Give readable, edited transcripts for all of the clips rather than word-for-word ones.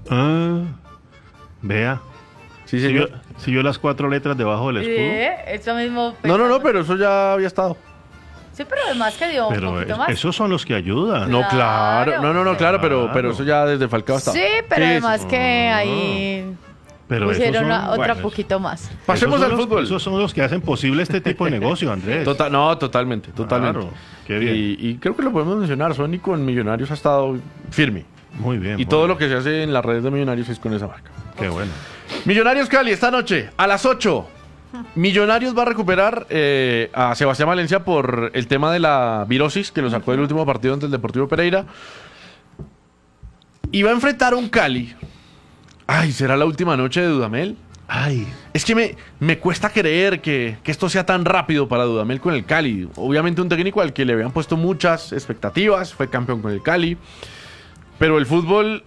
Ah, vea. Sí, Si señor. vio las 4 letras debajo del escudo. Eso mismo. No, pero eso ya había estado. Sí, pero además que dio un Pero poquito más. esos son los que ayudan. No, claro. No, claro, pero Claro. eso ya desde Falcao estaba. Sí, pero Sí, además sí. que ahí Pero esos pusieron son- otra bueno, poquito más. Pasemos esos son al los- fútbol. Esos son los que hacen posible este tipo de negocio, Andrés. Totalmente. Claro, qué bien. Y creo que lo podemos mencionar. Sony con Millonarios ha estado firme. Muy bien. Y muy todo bien. lo que se hace en las redes de Millonarios es con esa marca. Qué bueno. Millonarios Cali, esta noche, a las 8. Millonarios va a recuperar a Sebastián Valencia por el tema de la virosis que lo sacó del último partido ante el Deportivo Pereira. Y va a enfrentar a un Cali. Ay, ¿será la última noche de Dudamel? Ay, Es que me cuesta creer que esto sea tan rápido para Dudamel con el Cali. Obviamente un técnico al que le habían puesto muchas expectativas, fue campeón con el Cali. Pero el fútbol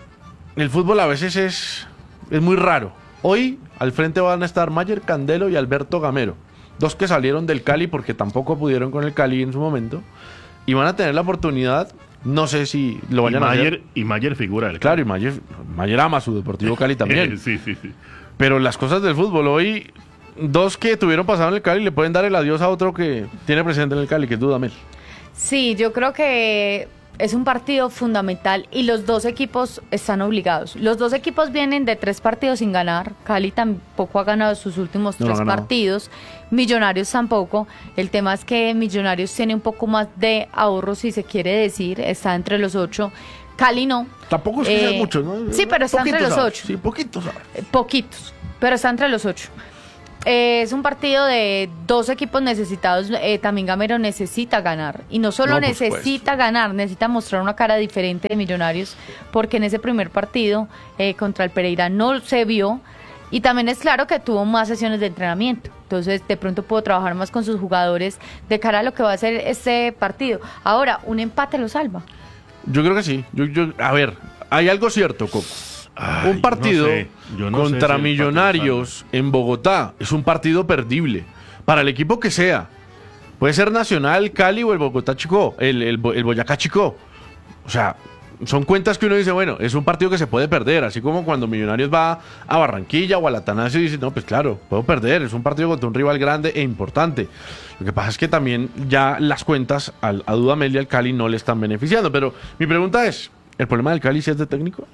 a veces es muy raro. Hoy al frente van a estar Mayer Candelo y Alberto Gamero. Dos que salieron del Cali porque tampoco pudieron con el Cali en su momento. Y van a tener la oportunidad, no sé si lo vayan a hacer. y Mayer figura del Claro, y Mayer ama su Deportivo Cali también. sí. Pero las cosas del fútbol hoy, dos que tuvieron pasado en el Cali le pueden dar el adiós a otro que tiene presente en el Cali, que es Dudamel. Sí, yo creo que es un partido fundamental y los dos equipos están obligados. Los dos equipos vienen de 3 partidos sin ganar. Cali tampoco ha ganado sus últimos No lo ha 3 ganado. partidos. Millonarios tampoco. El tema es que Millonarios tiene un poco más de ahorro, si se quiere decir. Está entre los 8. Cali no. Tampoco es que sea mucho, ¿no? Sí, pero está entre Poquitos los sabes. 8. Sí, poquitos. ¿Sabes? Poquitos, pero está entre los 8. Es un partido de 2 equipos necesitados. También Gamero necesita ganar. Y no solo No, por necesita ganar, necesita mostrar una cara diferente de Millonarios, porque en ese primer partido contra el Pereira no se vio. Y también es claro que tuvo más sesiones de entrenamiento. Entonces, de pronto pudo trabajar más con sus jugadores de cara a lo que va a ser este partido. Ahora, un empate lo salva. Yo creo que sí. A ver, hay algo cierto, Coco. Ay, Un partido yo no sé si contra el Millonarios en Bogotá es un partido perdible. Para el equipo que sea. Puede ser Nacional, Cali o el Bogotá Chico, el Boyacá Chico. O sea, son cuentas que uno dice, bueno, es un partido que se puede perder. Así como cuando Millonarios va a Barranquilla o al Atanasio y dice, no, pues claro, puedo perder. Es un partido contra un rival grande e importante. Lo que pasa es que también ya las cuentas a Dudamel y al Cali no le están beneficiando. Pero mi pregunta es, ¿el problema del Cali sí es de técnico?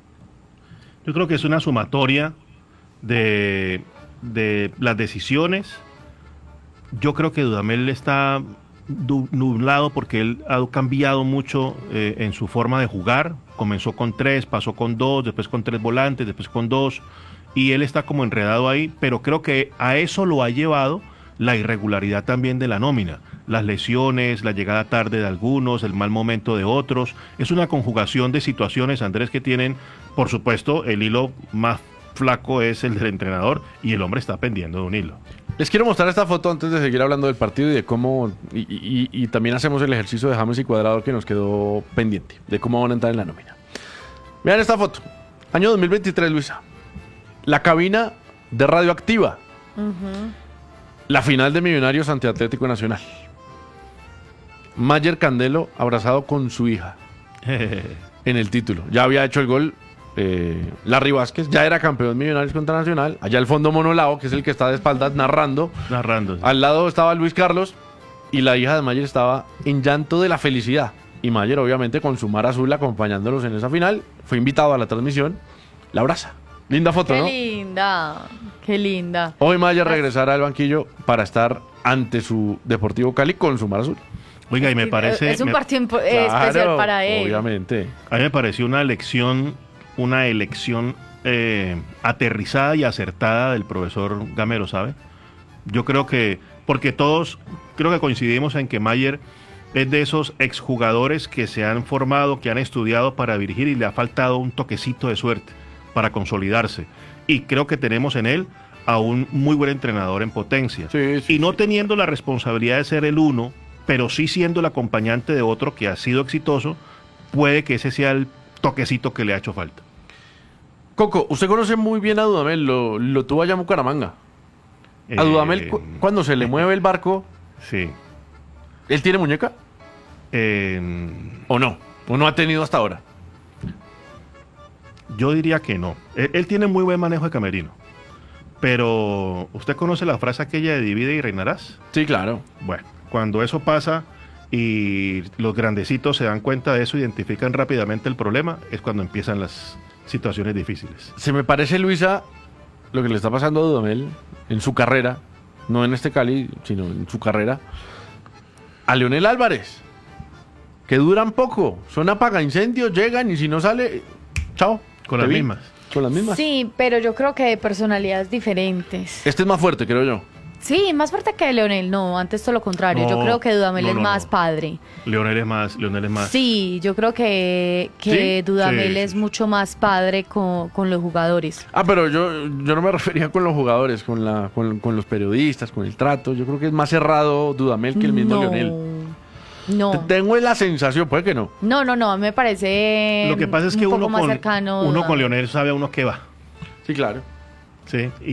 Yo creo que es una sumatoria de las decisiones. Yo creo que Dudamel está nublado porque él ha cambiado mucho en su forma de jugar. Comenzó con 3, pasó con 2, después con 3 volantes, después con 2. Y él está como enredado ahí, pero creo que a eso lo ha llevado la irregularidad también de la nómina. Las lesiones, la llegada tarde de algunos, el mal momento de otros. Es una conjugación de situaciones, Andrés, que tienen, por supuesto, el hilo más flaco es el del entrenador y el hombre está pendiendo de un hilo. Les quiero mostrar esta foto antes de seguir hablando del partido y de cómo... Y también hacemos el ejercicio de James y Cuadrado que nos quedó pendiente, de cómo van a entrar en la nómina. Vean esta foto. Año 2023, Luisa. La cabina de Radioactiva. La final de Millonarios ante Atlético Nacional. Mayer Candelo abrazado con su hija en el título. Ya había hecho el gol Larry Vázquez, ya era campeón Millonarios contra Nacional. Allá al fondo Monolao, que es el que está de espaldas narrando. Al lado estaba Luis Carlos y la hija de Mayer estaba en llanto de la felicidad. Y Mayer, obviamente, con su mar azul acompañándolos en esa final, fue invitado a la transmisión. La abraza. Linda foto, ¿no? Qué linda, qué linda. Hoy Mayer regresará al banquillo para estar ante su Deportivo Cali con su mar azul. Oiga, y me parece... Es un partido especial para él. Obviamente. A mí me pareció una elección aterrizada y acertada del profesor Gamero, ¿sabe? Yo creo que, porque todos creo que coincidimos en que Mayer es de esos exjugadores que se han formado, que han estudiado para dirigir y le ha faltado un toquecito de suerte para consolidarse. Y creo que tenemos en él a un muy buen entrenador en potencia. Sí, y no teniendo la responsabilidad de ser el uno, pero sí siendo el acompañante de otro que ha sido exitoso, puede que ese sea el toquecito que le ha hecho falta. Coco, usted conoce muy bien a Dudamel, lo tuvo allá en Bucaramanga. A Dudamel, cuando se le mueve el barco, sí. ¿Él tiene muñeca? ¿O no? ¿O no ha tenido hasta ahora? Yo diría que no. Él tiene muy buen manejo de camerino. Pero, ¿usted conoce la frase aquella de divide y reinarás? Sí, claro. Bueno, cuando eso pasa y los grandecitos se dan cuenta de eso, identifican rápidamente el problema, es cuando empiezan las situaciones difíciles. Se me parece, Luisa, lo que le está pasando a Dudamel en su carrera, no en este Cali, sino en su carrera, a Leonel Álvarez, que duran poco, son apagaincendios, llegan y si no sale, chao. Con te las vi. mismas. Con las mismas. Sí, pero yo creo que de personalidades diferentes. Este es más fuerte, creo yo. Sí, más fuerte que Leonel, no, antes todo lo contrario. Yo No, creo que Dudamel no, es no, más no. padre. Leonel es más. Sí, yo creo que ¿Sí? Dudamel Sí, es sí. mucho más padre con los jugadores. Ah, pero yo no me refería con los jugadores, con los periodistas, con el trato. Yo creo que es más cerrado Dudamel que el mismo No, Leonel. No. Tengo la sensación, puede que no. No, me parece Lo que pasa es que un poco uno más con, cercano. uno con Leonel sabe a uno qué va. Sí, claro. ¿Sí? Y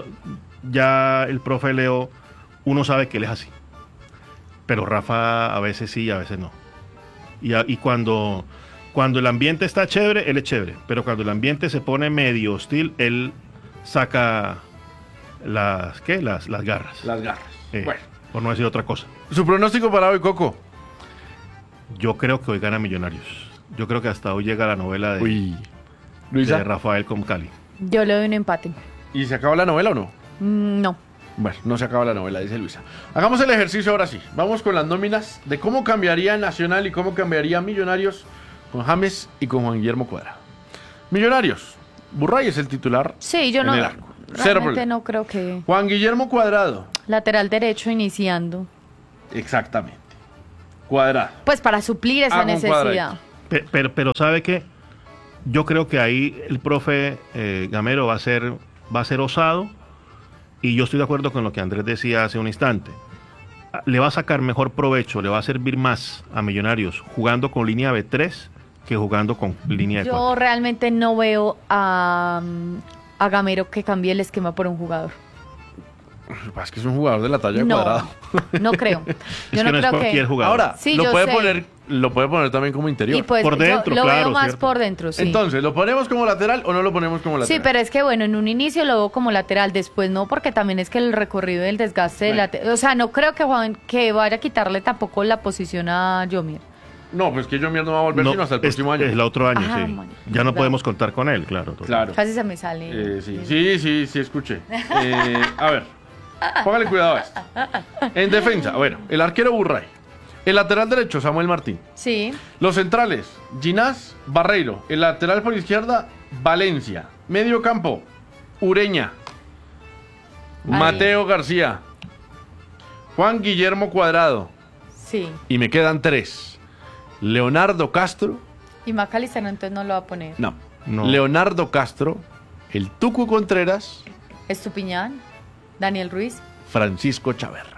ya el profe Leo, uno sabe que él es así. Pero Rafa a veces sí y a veces no. Y cuando el ambiente está chévere, él es chévere. Pero cuando el ambiente se pone medio hostil, él saca las garras. Las garras. Bueno. Por no decir otra cosa. Su pronóstico para hoy, Coco. Yo creo que hoy gana Millonarios. Yo creo que hasta hoy llega la novela de Uy. Luisa. Rafael con Cali. Yo le doy un empate. ¿Y se acaba la novela o no? No. Bueno, no se acaba la novela, dice Luisa. Hagamos el ejercicio ahora sí. Vamos con las nóminas de cómo cambiaría Nacional y cómo cambiaría Millonarios con James y con Juan Guillermo Cuadrado. Millonarios. Burray es el titular. Sí, yo en no. el arco. Cero Realmente problema. no creo que. Juan Guillermo Cuadrado. Lateral derecho iniciando. Exactamente. Cuadrado. Pues para suplir esa Hago un necesidad. cuadradito. Pero ¿sabe qué? Yo creo que ahí el profe Gamero va a ser osado, y yo estoy de acuerdo con lo que Andrés decía hace un instante. Le va a sacar mejor provecho, le va a servir más a Millonarios jugando con línea B3 que jugando con línea de Yo 4. realmente no veo a Gamero que cambie el esquema por un jugador. Lo que pasa es que es un jugador de la talla de No, Cuadrado. no creo. Es Yo que no es creo cualquier jugador. Ahora, Sí, lo yo puede sé. poner también como interior. Y pues Por dentro, yo lo claro, veo más cierto. por dentro, sí. Entonces, ¿lo ponemos como lateral o no lo ponemos como lateral? Sí, pero es que bueno, en un inicio lo veo como lateral, después no, porque también es que el recorrido del desgaste de Bueno. o sea, no creo que que vaya a quitarle tampoco la posición a Yomir. No, pues que Yomier no va a volver No, sino hasta el próximo año. Es el otro año, Ah, sí. bueno, Ya no claro. podemos contar con él, claro. total. Claro. Casi se me sale. Sí, escuché. A ver, póngale cuidado a esto. En defensa, bueno, el arquero Burray. El lateral derecho, Samuel Martín. Sí. Los centrales, Ginás, Barreiro. El lateral por izquierda, Valencia. Medio campo, Ureña. Ahí. Mateo García. Juan Guillermo Cuadrado. Sí. Y me quedan 3. Leonardo Castro. Y Macalister entonces no lo va a poner. No. No. Leonardo Castro. El Tucu Contreras. Estupiñán, Daniel Ruiz. Francisco Chaverra.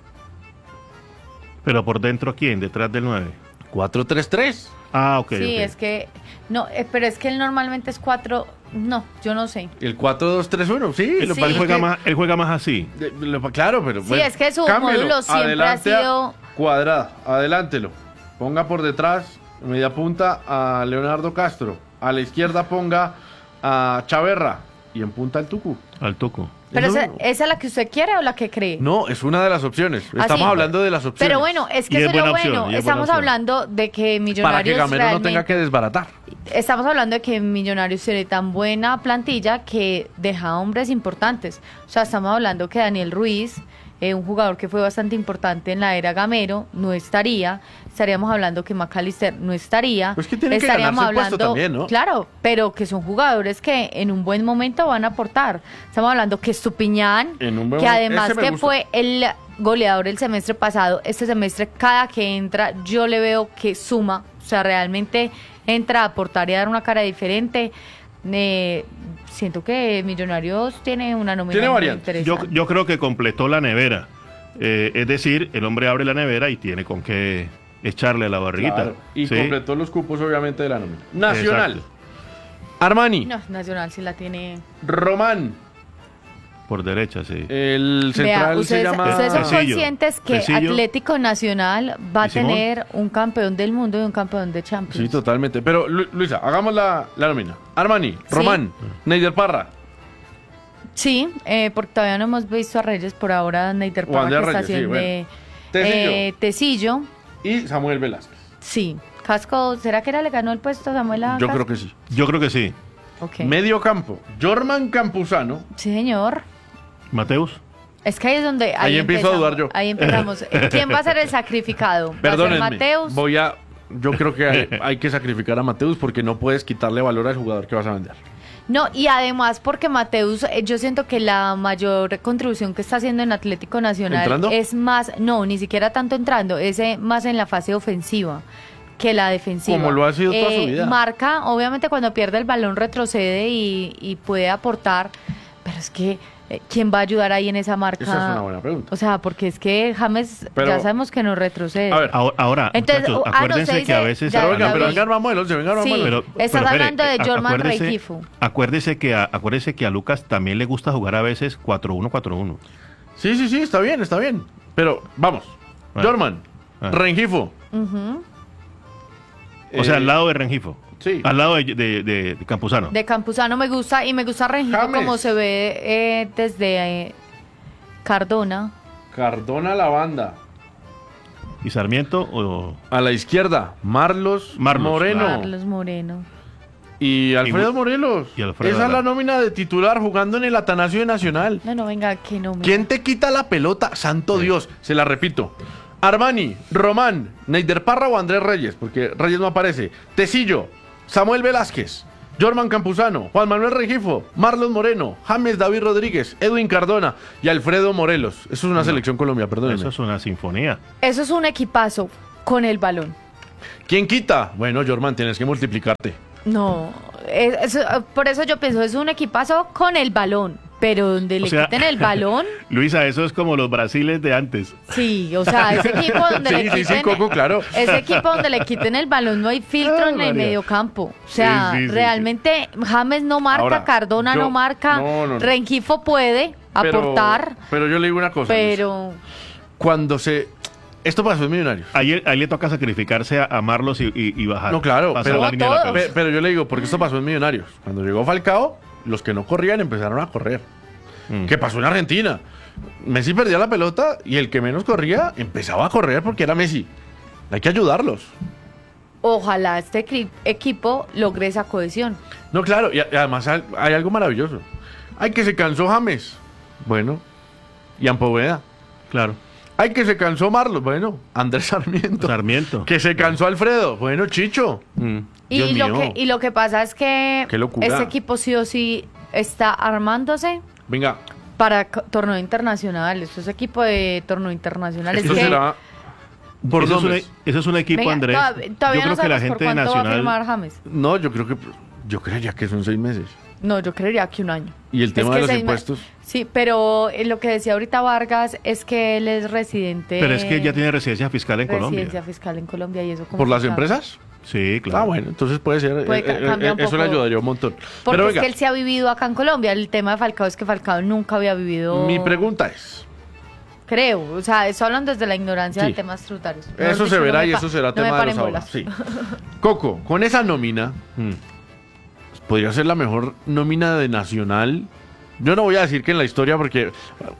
Pero por dentro, ¿quién? Detrás del 9. 4-3-3. Ah, ok. Sí, ok. es que no, pero es que él normalmente es 4, no, yo no sé. El 4-2-3-1, sí. Él, Lo Sí. pasa es que- él juega más así. Claro, pero Sí, es que su módulo siempre Adelante ha sido- Cuadrado, adelántelo. Ponga por detrás, media punta, a Leonardo Castro. A la izquierda ponga a Chaverra. Y en punta el Tucu. Al Tuco. Pero Eso- ¿esa es la que usted quiere o la que cree? No, es una de las opciones. Ah, Estamos sí. hablando de las opciones. Pero bueno, es que Y es eso es lo buena opción, bueno. y es buena Estamos opción. hablando de que para que Millonarios Gamero no realmente, tenga que desbaratar. estamos hablando de que Millonarios tiene tan buena plantilla que deja hombres importantes. O sea, estamos hablando que Daniel Ruiz, un jugador que fue bastante importante en la era Gamero, no estaría. Estaríamos hablando que Macalister no estaría. Pues que tiene que Estaríamos ganarse el puesto también, ¿no? Claro, pero que son jugadores que en un buen momento van a aportar. Estamos hablando que Estupiñán, En un buen que mo- además ese me que gusta. fue el goleador el semestre pasado, este semestre cada que entra yo le veo que suma, o sea, realmente entra a aportar y a dar una cara diferente. Siento que Millonarios tiene una nómina Tiene muy variantes. interesante. Yo creo que completó la nevera. Es decir, el hombre abre la nevera y tiene con qué echarle a la barriguita. Claro. Y ¿sí? completó los cupos, obviamente, de la nómina. Nacional. Exacto. Armani. No, Nacional sí la tiene. Román. Por derecha, sí. El Vea, central se ustedes, llama... ustedes son Tecillo. conscientes que Tecillo. Atlético Nacional va a ¿Y Simón? tener un campeón del mundo y un campeón de Champions. Sí, totalmente. Pero, Luisa, hagamos la nómina. Armani, Román, Neider Parra. Sí, porque todavía no hemos visto a Reyes por ahora. Neider Juan Parra de que está Reyes, sí, haciendo bueno. Tecillo. Tecillo. Y Samuel Velázquez. Sí. Casco, ¿será que le ganó el puesto a Samuel a Yo Casco? creo que sí. Yo creo que sí. Ok. Medio campo. Jorman Campuzano. Sí, señor. Mateus. Es que ahí es donde... Ahí empiezo a empezamos, dudar yo. Ahí empezamos. ¿Quién va a ser el sacrificado? ¿Va a ser Perdónenme. Mateus? Yo creo que hay que sacrificar a Mateus porque no puedes quitarle valor al jugador que vas a vender. No, y además porque Mateus, yo siento que la mayor contribución que está haciendo en Atlético Nacional ¿Entrando? es más, no, ni siquiera tanto entrando, es más en la fase ofensiva que la defensiva. Como lo ha sido toda su vida. Marca, obviamente cuando pierde el balón retrocede y puede aportar, pero es que ¿quién va a ayudar ahí en esa marca? Esa es una buena pregunta. O sea, porque es que James Pero- ya sabemos que no retrocede. A ver, Ahora, Entonces, muchachos, no, acuérdense se que dice- a veces... ya, pero venga, ya pero vi. venga Armamuelos, venga Sí. Armamuelos. Estás hablando de Jorman acuérdese- Rengifo. Acuérdese que a Lucas también le gusta jugar a veces 4-1-4-1. Sí, está bien. Pero, vamos. Ah. Jorman, Ah. Rengifo. Ujú. O sea, al lado de Rengifo. Sí. Al lado de Campuzano. De Campuzano me gusta y me gusta Rengifo James. como se ve desde Cardona. Cardona la banda. ¿Y Sarmiento o...? A la izquierda, Marlos, Marlos, Moreno. Carlos Moreno. Y Alfredo Morelos. y Alfredo Esa es la Alá. nómina de titular jugando en el Atanasio de Nacional. No, venga, que no me... ¿Quién te quita la pelota? Santo Dios. Se la repito. Armani, Román, Neider Parra o Andrés Reyes, porque Reyes no aparece. Tecillo, Samuel Velázquez, Jorman Campuzano, Juan Manuel Rengifo, Marlon Moreno, James David Rodríguez, Edwin Cardona y Alfredo Morelos. Eso es una selección Colombia, perdónenme. Eso es una sinfonía. Eso es un equipazo con el balón. ¿Quién quita? Bueno, Jorman, tienes que multiplicarte. No, por eso yo pienso, es un equipazo con el balón. Pero donde O le sea, quiten el balón, Luisa, eso es como los brasiles de antes. sí, o sea, ese equipo donde le Sí, quiten... Coco, claro. Ese equipo donde le quiten el balón no hay filtro Ay, en el María. mediocampo. O sea, Sí, sí, sí, realmente James no marca, Ahora, Cardona yo- no marca, no. Rengifo puede aportar, Pero yo le digo una cosa. pero Cuando esto pasó en Millonarios. Ahí le toca sacrificarse a Marlos y bajar. No, claro, pasar pero, la línea de la todos. pausa. pero yo le digo, porque esto pasó en Millonarios. Cuando llegó Falcao, los que no corrían empezaron a correr. Mm. ¿Qué pasó en Argentina? Messi perdía la pelota y el que menos corría empezaba a correr porque era Messi. Hay que ayudarlos. ojalá este equipo logre esa cohesión. No, claro, y además hay algo maravilloso. Ay, que se cansó James. Bueno, y Poveda. Claro. Ay, que se cansó Marlos. Bueno, Andrés Sarmiento. Sarmiento. Que se cansó Alfredo. Bueno, Chicho. Mm. Dios mío. Y lo que pasa es que Qué locura. este equipo sí o sí está armándose Venga, para torneo internacional. Esto es equipo de torneo internacional. esto es que, será por Ese es, nombres. ese es un equipo, venga, Andrés. todavía Yo no creo que la sabemos por gente cuánto va a nacional. firmar James. No, yo creería que son 6 meses. No, yo creería que un año. Y el tema Es que de los 6 impuestos. Sí, pero lo que decía ahorita Vargas es que él es residente. Pero es que ya tiene residencia fiscal en residencia Colombia. fiscal en Colombia y eso como ¿Por las que empresas? Sí, claro. Ah, bueno, entonces puede ser. Puede cambiar un eso le poco. ayudaría un montón. Porque Pero es venga, que él sí ha vivido acá en Colombia. El tema de Falcao es que Falcao nunca había vivido. mi pregunta es: Creo, o sea, eso hablan desde la ignorancia Sí. de temas tributarios. Mejor eso dicho, se verá no me y pa- eso será no me tema de paren los bolas. abogados. Sí. Coco, con esa nómina, Mm. podría ser la mejor nómina de Nacional. Yo no voy a decir que en la historia porque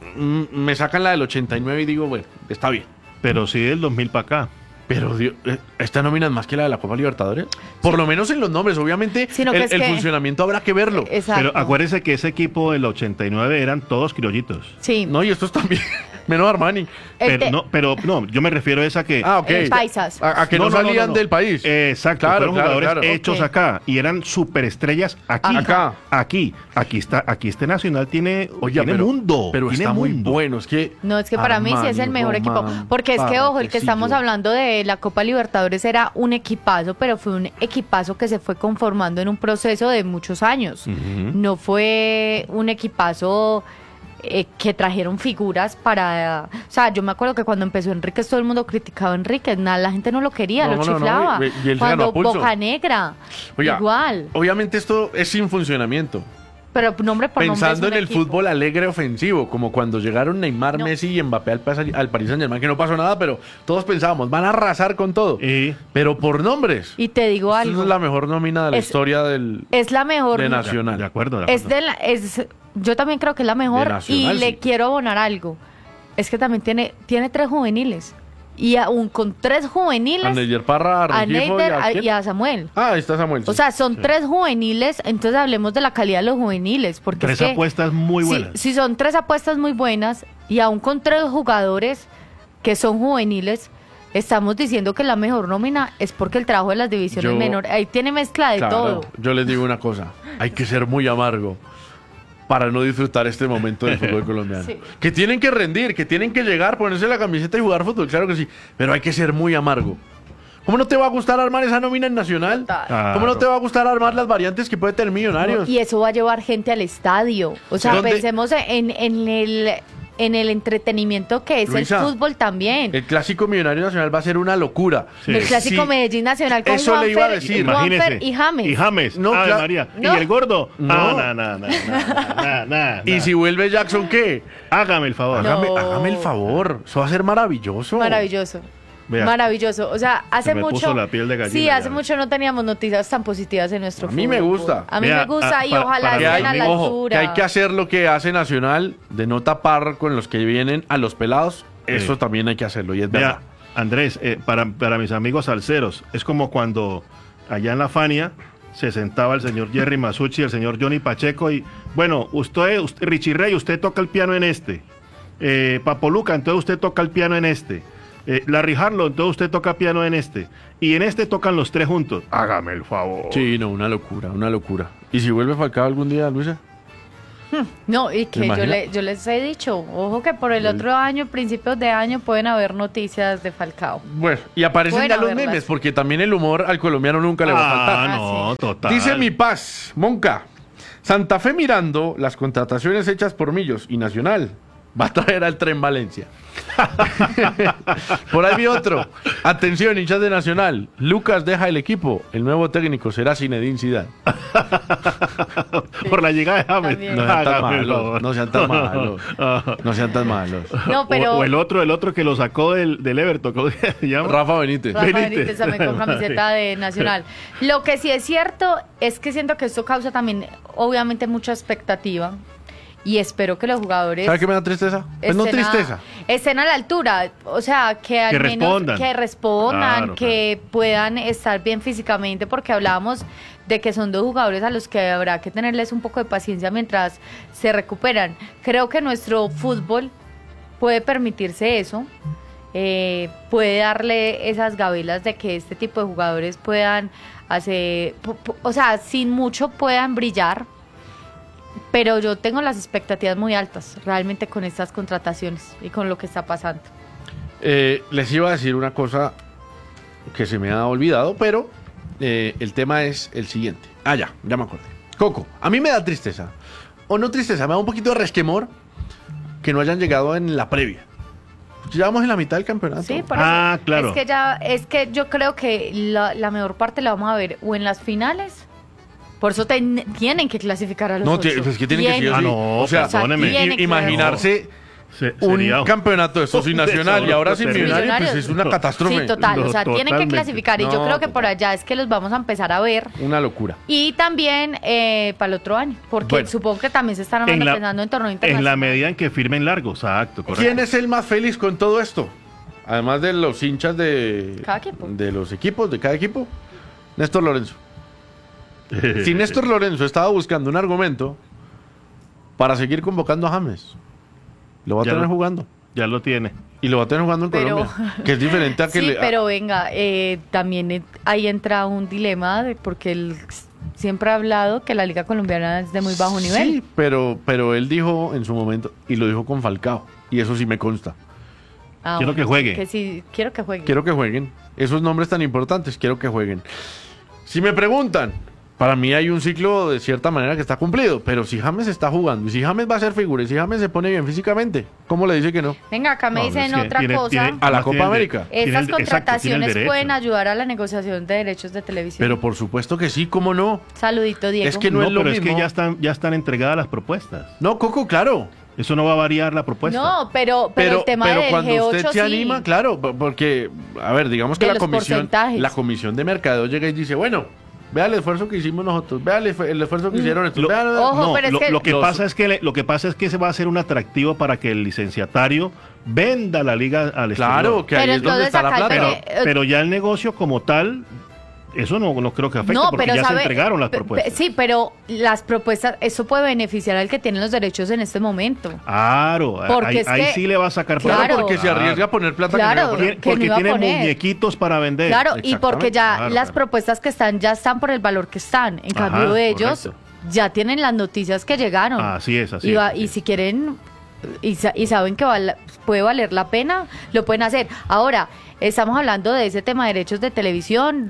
me sacan la del 89 y digo, bueno, está bien. Pero sí del 2000 para acá. Pero esta nómina es más que la de la Copa Libertadores. Por lo menos en los nombres, obviamente Sino que el, es el que- funcionamiento habrá que verlo. Exacto. Pero acuérdese que ese equipo del 89 eran todos criollitos. Sí. No, y estos también. Menos Armani. Pero no, yo me refiero es a que... Ah, ok. Paisas. A que no, salían del país. Exacto, Claro, fueron claro, jugadores claro. hechos Ok. acá y eran superestrellas aquí. Acá. Aquí este Nacional tiene Oye, tiene mundo. Pero tiene está muy mundo. bueno. Es que. No, es que para mí sí es el Armani, mejor equipo. Román, Porque es que, Parra, ojo, el que Tecillo. estamos hablando de la Copa Libertadores era un equipazo, pero fue un equipazo que se fue conformando en un proceso de muchos años. Ujú. No fue un equipazo que trajeron figuras para... O sea, yo me acuerdo que cuando empezó Enríquez todo el mundo criticaba a Enríquez, nada, la gente no lo quería, No, lo no, no, chiflaba. y él se ganó Cuando a pulso. Boca Negra, Oiga, igual. Obviamente esto es sin funcionamiento. Pero nombre por nombre Pensando es en un el equipo. fútbol alegre ofensivo, como cuando llegaron Neymar, No. Messi y Mbappé al Paris Saint-Germain, que no pasó nada, pero todos pensábamos, van a arrasar con todo. Y Pero por nombres. Y te digo Esta algo. es la mejor nómina de la Es- historia del Es la mejor. de de Nacional. acuerdo. Es de la, es, yo también creo que es la mejor. De Nacional, y le sí. quiero abonar algo. Es que también tiene 3 juveniles. Y aún con 3 juveniles, A Neider Parra, a a Rengifo Neider ¿a quién? y a Samuel. Ah, ahí está Samuel. O sí. sea, son 3 juveniles, entonces hablemos de la calidad de los juveniles. Porque Tres es que apuestas muy buenas. si son 3 apuestas muy buenas y aún con 3 jugadores que son juveniles, estamos diciendo que la mejor nómina es porque el trabajo de las divisiones Yo- menores, ahí tiene mezcla de Claro, todo. yo les digo una cosa, hay que ser muy amargo para no disfrutar este momento del fútbol colombiano. Sí. Que tienen que rendir, que tienen que llegar, ponerse la camiseta y jugar fútbol, claro que sí, pero hay que ser muy amargo. ¿Cómo no te va a gustar armar esa nómina en Nacional? Total. ¿Cómo no te va a gustar armar las variantes que puede tener Millonarios? Y eso va a llevar gente al estadio. O sea, ¿Dónde? pensemos en el entretenimiento que es Luisa, el fútbol también. El clásico Millonario Nacional va a ser una locura. Sí. El clásico Sí. Medellín Nacional con Eso le iba a Juanfer, decir. Imagínese. y James. Y James. No, Ave claro. María. No. ¿Y el gordo? No. Ah, no. Y si vuelve Jackson, ¿qué? Hágame el favor. No. Hágame el favor. Eso va a ser maravilloso. Maravilloso. Vea. Maravilloso. O sea, hace Se me mucho. puso la piel de gallina Sí, hace ya. mucho no teníamos noticias tan positivas en nuestro A mí me fútbol. gusta. A mí Vea, me gusta y ojalá para Que estén hay, a la ojo, altura. que hay que hacer lo que hace Nacional de no tapar con los que vienen a los pelados. Eso también hay que hacerlo y es verdad. Vea, Andrés, para mis amigos salseros, es como cuando allá en la Fania se sentaba el señor Jerry Masucci y el señor Johnny Pacheco y, bueno, usted Richie Rey, usted toca el piano en este. Papoluca, entonces usted toca el piano en este. Larry Harlow, entonces usted toca piano en este. Y en este tocan los 3 juntos. Hágame el favor. Sí, no, una locura, una locura. ¿Y si vuelve Falcao algún día, Luisa? No, y ¿Te que yo, imaginas? yo les he dicho, ojo que por el otro año, principios de año, pueden haber noticias de Falcao. Bueno, y aparecen Pueden ya los haberlas. memes, porque también el humor al colombiano nunca le va a faltar. Ah, Ah, no, sí. total. Dice Mi Paz, Monca, Santa Fe mirando las contrataciones hechas por Millos y Nacional. Va a traer al Tren Valencia. Por ahí vi otro. Atención, hinchas de Nacional. Lucas deja el equipo. El nuevo técnico será Zinedine Zidane. Por la llegada de James. También. No sean tan Hágame el malos. favor. No sean tan malos. No sean tan malos. No, pero O el otro que lo sacó del Everton, ¿cómo se llama? Rafa Benítez. Rafa Benítez. Benítez también con camiseta de Nacional. Lo que sí es cierto es que siento que esto causa también, obviamente, mucha expectativa. Y espero que los jugadores ¿Sabe qué me da tristeza? Pues no tristeza. estén a la altura, o sea, que al Que menos respondan. que respondan, Claro, que puedan estar bien físicamente, porque hablábamos de que son 2 jugadores a los que habrá que tenerles un poco de paciencia mientras se recuperan. Creo que nuestro fútbol puede permitirse eso, puede darle esas gabelas de que este tipo de jugadores puedan hacer, o sea, sin mucho puedan brillar. Pero yo tengo las expectativas muy altas, realmente, con estas contrataciones y con lo que está pasando. Les iba a decir una cosa que se me ha olvidado, pero el tema es el siguiente. Ah, ya me acordé. Coco, a mí me da tristeza. O no tristeza, me da un poquito de resquemor que no hayan llegado en la previa. Llevamos en la mitad del campeonato. Sí, por Ah, eso. claro. Es que yo creo que la mejor parte la vamos a ver o en las finales. Por eso tienen que clasificar a los No, 8. pues que tienen que sí o Ah, sí. no, o sea, perdóneme. tienen que imaginarse un Sería campeonato de estos sin Nacional y ahora sin terrible. Millonario, pues es una catástrofe. Sí, total. No, O sea, tienen que totalmente. clasificar. Y yo No, creo que por total. allá es que los vamos a empezar a ver. Una locura. Y también para el otro año. Porque Bueno. supongo que también se están En la- pensando en torneo En internacional. la medida en que firmen largo, exacto, correcto. ¿Quién es el más feliz con todo esto? Además de los hinchas Cada equipo. de los equipos, de cada equipo, Néstor Lorenzo. Si Néstor Lorenzo estaba buscando un argumento para seguir convocando a James, lo va a Ya tener lo- jugando. Ya lo tiene. Y lo va a tener jugando en Pero- Colombia. Que es diferente a que Sí, le. pero venga, también ahí entra un dilema porque él siempre ha hablado que la liga colombiana es de muy bajo nivel. Sí, pero él dijo en su momento, y lo dijo con Falcao, y eso sí me consta. Ah, Quiero que juegue. Que sí, quiero que juegue. Quiero que jueguen. Esos nombres tan importantes, quiero que jueguen. Si me preguntan, para mí hay un ciclo de cierta manera que está cumplido, pero si James está jugando, y si James va a ser figura, y si James se pone bien físicamente, ¿cómo le dice que no? Venga, acá me No, dicen es que otra cosa. A la más Copa tiene el América. tiene Estas el- exacto, tiene el contrataciones derecho. pueden ayudar a la negociación de derechos de televisión. Pero por supuesto que sí, ¿cómo no? Saludito, Diego. Es que no es lo pero es mismo. que ya están entregadas las propuestas. No, Coco, claro. Eso no va a variar la propuesta. No, pero el tema del cuando G8 usted se sí. anima, claro, porque, a ver, digamos que De la los comisión porcentajes. de mercadeo llega y dice, bueno, vea el esfuerzo que hicimos nosotros, vea el esfuerzo que hicieron estos. Lo- Ojo, no, pero es que- lo que Los- pasa es que lo que pasa es que se va a hacer un atractivo para que el licenciatario venda la liga al Claro, exterior. que ahí Pero es donde entonces está la acá el plata. Pero ya el negocio como tal, eso no creo que afecte porque ya se entregaron las propuestas. Sí, pero las propuestas, eso puede beneficiar al que tiene los derechos en este momento. Claro, Porque ahí, es ahí que- sí le va a sacar Claro, plata. Porque se arriesga a poner plata Claro, que no iba a poner. que no Porque iba a tiene poner. muñequitos para vender. Claro, y porque Exactamente, ya claro, las claro. propuestas que están ya están por el valor que están. En Ajá, cambio ellos correcto. ya tienen las noticias que llegaron. Así es, así y, es, va- así y es. si quieren y saben que puede valer la pena, lo pueden hacer. Ahora, estamos hablando de ese tema de derechos de televisión,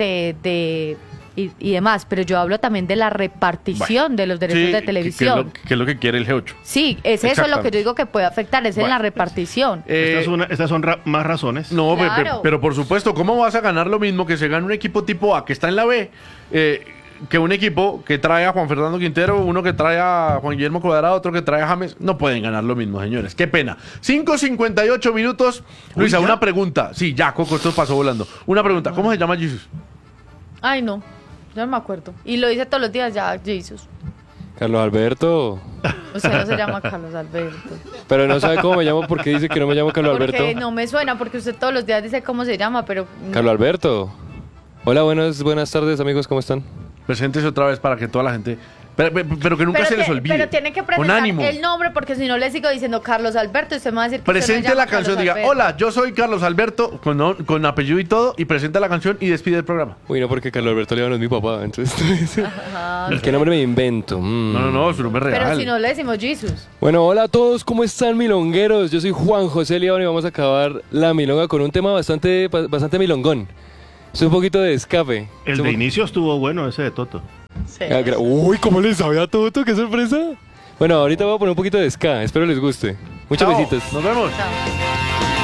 y demás, pero yo hablo también de la repartición de los derechos Sí, de televisión. que es lo que quiere el G8. Sí, es eso lo que Exactamente. yo digo que puede afectar, es en Bueno. la repartición. Estas son más razones. No, Claro. pero por supuesto, ¿cómo vas a ganar lo mismo que se gana un equipo tipo A que está en la B? Que un equipo que trae a Juan Fernando Quintero, uno que trae a Juan Guillermo Cuadrado, otro que trae a James, no pueden ganar lo mismo, señores. Qué pena. 5:58 minutos. Luisa, ¿ya? una pregunta. Sí, ya, Coco, esto pasó volando. Una pregunta. ¿Cómo se llama Jesus? Ay, no, yo no me acuerdo. Y lo dice todos los días ya, Jesus. Carlos Alberto. Usted no se llama Carlos Alberto. Pero no sabe cómo me llamo porque dice que no me llamo Carlos Porque Alberto. no me suena, porque usted todos los días dice cómo se llama, pero... Carlos Alberto. Hola, buenas tardes amigos, ¿cómo están? Preséntese otra vez para que toda la gente... Pero que nunca se les olvide. Pero tiene que Con presentar ánimo. el nombre, porque si no le sigo diciendo Carlos Alberto, y usted me va a decir que usted no Presente llama la canción, Carlos diga, Alberto. hola, yo soy Carlos Alberto, con apellido y todo, y presenta la canción y despide el programa. Uy, no, porque Carlos Alberto León es mi papá, entonces... Ajá. ¿Qué nombre me invento? No, su nombre es real. Pero si no le decimos Jesus. Bueno, hola a todos, ¿cómo están milongueros? Yo soy Juan José León y vamos a acabar la milonga con un tema bastante milongón. Es un poquito de escape. El Es un de po- inicio estuvo bueno, ese de Toto. Sí. Uy, ¿cómo les sabe a Toto? ¡Qué sorpresa! Bueno, ahorita voy a poner un poquito de ska, espero les guste. Muchos Chao, besitos. Nos vemos. Chao.